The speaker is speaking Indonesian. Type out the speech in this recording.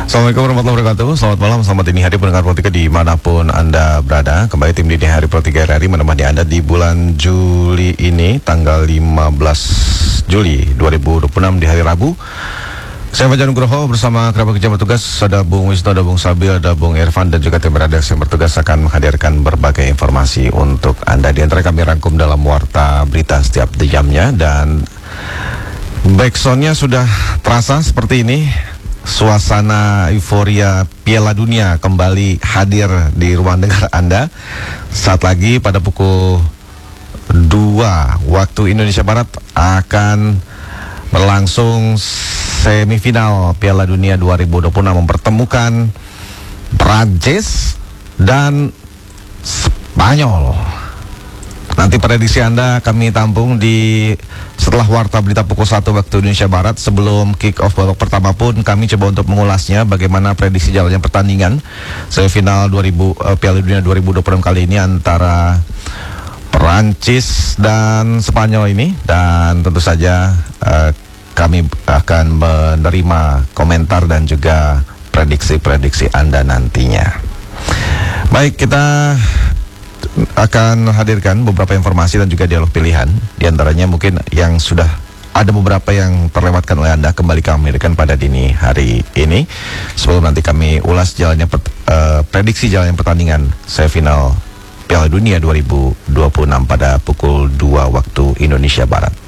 Assalamualaikum warahmatullahi wabarakatuh. Selamat malam, selamat dini hari pendengar Pro 3 dimanapun Anda berada. Kembali tim dini hari Pro 3 RRI menemani Anda di bulan Juli ini, tanggal 15 Juli 2026 di hari Rabu. Saya Fajar Nugroho bersama kerabat kerja bertugas, ada Bung Wisnu, ada Bung Sabil, ada Bung Irfan, dan juga tim redaksi yang bertugas akan menghadirkan berbagai informasi untuk Anda. Di antara kami rangkum dalam warta berita setiap jamnya, dan backsoundnya sudah terasa seperti ini. Suasana euforia Piala Dunia kembali hadir di ruang dengar Anda. Saat lagi pada pukul 2 waktu Indonesia Barat akan berlangsung semifinal Piala Dunia 2026 mempertemukan Prancis dan Spanyol. Nanti prediksi Anda kami tampung di setelah warta berita pukul 1 waktu Indonesia Barat. Sebelum kick off babak pertama pun kami coba untuk mengulasnya bagaimana prediksi jalannya pertandingan semifinal Piala Dunia 2026 kali ini antara Perancis dan Spanyol ini. Dan tentu saja kami akan menerima komentar dan juga prediksi-prediksi Anda nantinya. Baik, kita akan hadirkan beberapa informasi dan juga dialog pilihan. Di antaranya mungkin yang sudah ada beberapa yang terlewatkan oleh Anda, kembali kami hadirkan pada dini hari ini. Sebelum nanti kami ulas jalannya prediksi jalannya pertandingan semifinal Piala Dunia 2026 pada pukul 2 waktu Indonesia Barat.